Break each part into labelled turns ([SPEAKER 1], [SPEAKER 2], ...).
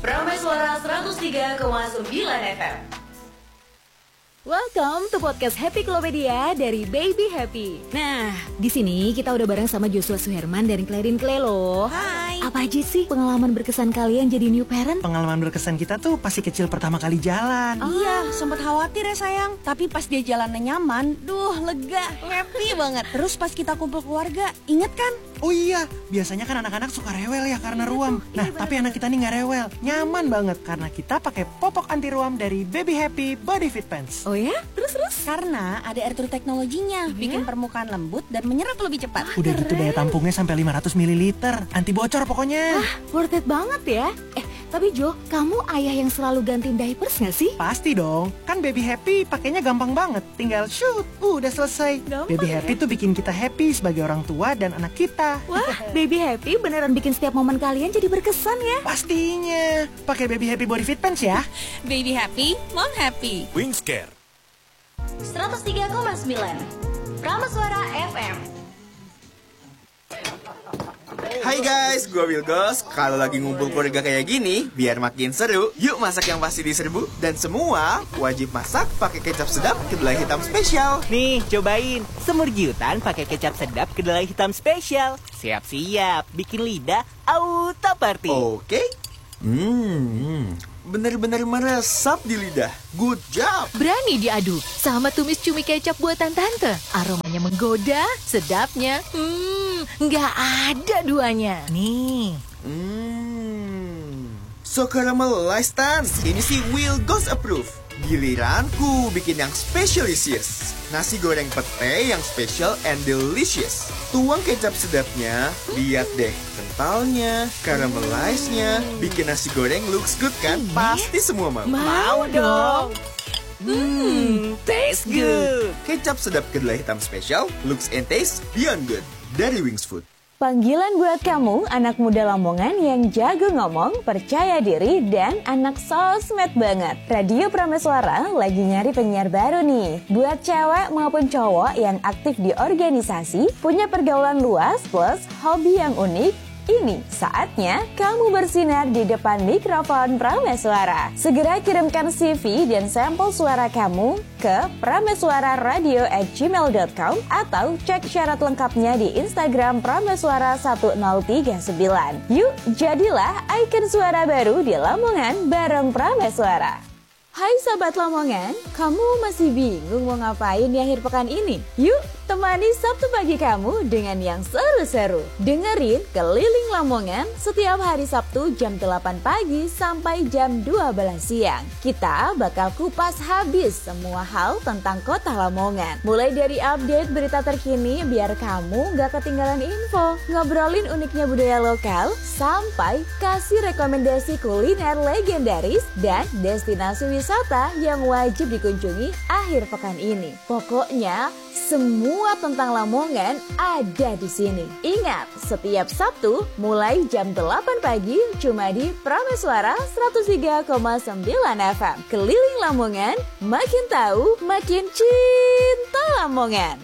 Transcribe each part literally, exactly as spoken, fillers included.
[SPEAKER 1] Prameswara seratus tiga koma sembilan F M.
[SPEAKER 2] Welcome to podcast Happy Klopedia dari Baby Happy. Nah, di sini kita udah bareng sama Joshua Suherman dan Clarin Clay loh.
[SPEAKER 3] Hai.
[SPEAKER 2] Apa aja sih pengalaman berkesan kalian jadi new parent?
[SPEAKER 3] Pengalaman berkesan kita tuh pasti kecil pertama kali jalan.
[SPEAKER 2] Oh.
[SPEAKER 4] Iya, sempat khawatir ya sayang. Tapi pas dia jalannya nyaman, duh lega, happy banget. Terus pas kita kumpul keluarga, inget kan?
[SPEAKER 3] Oh iya, biasanya kan anak-anak suka rewel ya karena ruam. Nah,
[SPEAKER 2] iya,
[SPEAKER 3] tapi anak kita nih nggak rewel, nyaman banget karena kita pakai popok anti ruam dari Baby Happy Body Fit Pants.
[SPEAKER 2] Oh ya? Terus-terus?
[SPEAKER 4] Karena ada air teknologinya,
[SPEAKER 2] ya?
[SPEAKER 4] bikin permukaan lembut dan menyerap lebih cepat.
[SPEAKER 3] Udah gitu daya tampungnya sampai lima ratus mililiter, anti bocor pokoknya.
[SPEAKER 2] Wah, worth it banget ya. Eh, tapi Jo, kamu ayah yang selalu gantiin diapers nggak sih?
[SPEAKER 3] Pasti dong, kan Baby Happy pakainya gampang banget, tinggal shoot, uh, udah selesai.
[SPEAKER 2] Gampang
[SPEAKER 3] Baby
[SPEAKER 2] ya?
[SPEAKER 3] Happy tuh bikin kita happy sebagai orang tua dan anak kita.
[SPEAKER 2] Wah, Baby Happy beneran bikin setiap momen kalian jadi berkesan ya.
[SPEAKER 3] Pastinya, pakai Baby Happy Body Fit Pants ya.
[SPEAKER 4] Baby happy, mom happy.
[SPEAKER 5] Wingscare
[SPEAKER 1] seratus tiga koma sembilan Prameswara F M.
[SPEAKER 6] Hai guys, gue Wilgos. Kalau lagi ngumpul keluarga kayak gini, biar makin seru, yuk masak yang pasti diserbu. Dan semua wajib masak pakai kecap sedap kedelai hitam spesial.
[SPEAKER 7] Nih, cobain semur giutan pakai kecap sedap kedelai hitam spesial. Siap-siap, bikin lidah auto party.
[SPEAKER 6] Oke. Hmm, bener-bener meresap di lidah. Good job.
[SPEAKER 8] Berani diadu sama tumis cumi kecap buatan tante. Aromanya menggoda, sedapnya, hmm, nggak ada duanya.
[SPEAKER 7] Nih,
[SPEAKER 6] Hmm, so caramelized Tans. Ini sih Wilgos approve. Giliranku bikin yang specialisius. Nasi goreng pete yang special and delicious. Tuang kecap sedapnya, lihat deh kentalnya, caramelized-nya, bikin nasi goreng looks good kan? Pasti semua mau.
[SPEAKER 2] Mau dong.
[SPEAKER 7] hmm, taste good.
[SPEAKER 6] Kecap sedap kedelai hitam special, looks and taste beyond good. Dari Wings Food.
[SPEAKER 9] Panggilan buat kamu, anak muda Lamongan yang jago ngomong, percaya diri, dan anak sosmed banget. Radio Prameswara lagi nyari penyiar baru nih. Buat cewek maupun cowok yang aktif di organisasi, punya pergaulan luas plus hobi yang unik, ini saatnya kamu bersinar di depan mikrofon Prameswara. Segera kirimkan C V dan sampel suara kamu ke prameswararadio at gmail dot com atau cek syarat lengkapnya di Instagram Prameswara satu nol tiga sembilan. Yuk, jadilah ikon suara baru di Lamongan bareng Prameswara. Hai Sobat Lamongan, kamu masih bingung mau ngapain di akhir pekan ini? Yuk, temani Sabtu pagi kamu dengan yang seru-seru. Dengerin Keliling Lamongan setiap hari Sabtu jam delapan pagi sampai jam dua belas siang. Kita bakal kupas habis semua hal tentang kota Lamongan. Mulai dari update berita terkini biar kamu gak ketinggalan info, ngobrolin uniknya budaya lokal, sampai kasih rekomendasi kuliner legendaris dan destinasi wisata wisata yang wajib dikunjungi akhir pekan ini. Pokoknya semua tentang Lamongan ada di sini. Ingat, setiap Sabtu mulai jam delapan pagi cuma di Prameswara seratus tiga koma sembilan F M. Keliling Lamongan, makin tahu, makin cinta Lamongan.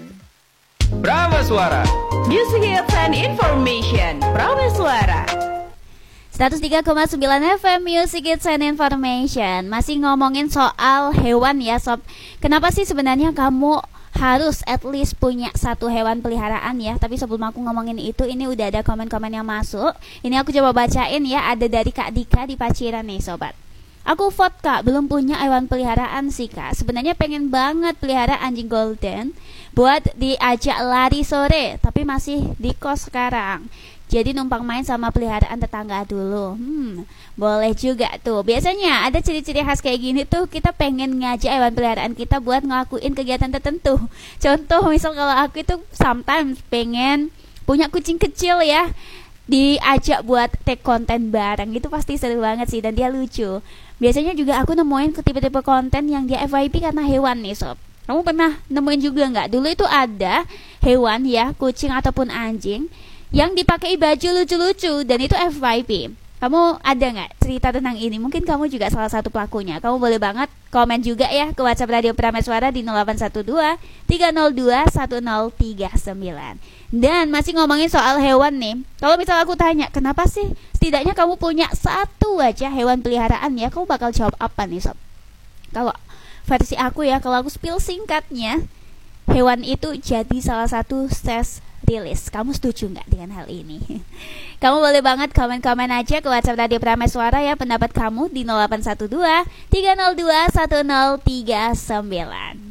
[SPEAKER 5] Prameswara
[SPEAKER 1] Music Hits and Information. Prameswara
[SPEAKER 10] seratus tiga koma sembilan F M Music Hits and Information. Masih ngomongin soal hewan ya sob. Kenapa sih sebenarnya kamu harus at least punya satu hewan peliharaan ya? Tapi sebelum aku ngomongin itu, ini udah ada komen-komen yang masuk. Ini aku coba bacain ya. Ada dari Kak Dika di Paciran nih sobat. Aku vote Kak, belum punya hewan peliharaan sih Kak. Sebenarnya pengen banget pelihara anjing golden buat diajak lari sore, tapi masih di kos sekarang. Jadi numpang main sama peliharaan tetangga dulu. Hmm, boleh juga tuh. Biasanya ada ciri-ciri khas kayak gini tuh, kita pengen ngajak hewan peliharaan kita buat ngelakuin kegiatan tertentu. Contoh misal kalau aku itu sometimes pengen punya kucing kecil ya, diajak buat take konten bareng. Itu pasti seru banget sih dan dia lucu. Biasanya juga aku nemuin tipe-tipe konten yang dia F Y P karena hewan nih sob. Kamu pernah nemuin juga nggak? Dulu itu ada hewan ya, kucing ataupun anjing yang dipakai baju lucu-lucu dan itu F Y P. Kamu ada nggak cerita tentang ini? Mungkin kamu juga salah satu pelakunya. Kamu boleh banget komen juga ya ke WhatsApp Radio Prameswara di nol delapan satu dua tiga nol dua satu nol tiga sembilan. Dan masih ngomongin soal hewan nih. Kalau misal aku tanya, kenapa sih setidaknya kamu punya satu aja hewan peliharaan ya? Kamu bakal jawab apa nih, Sob? Kalau versi aku ya, kalau aku spill singkatnya, hewan itu jadi salah satu stress rilis. Kamu setuju nggak dengan hal ini? Kamu boleh banget komen-komen aja ke WhatsApp Radio Prameswara ya pendapat kamu di nol delapan satu dua tiga nol dua satu nol tiga sembilan.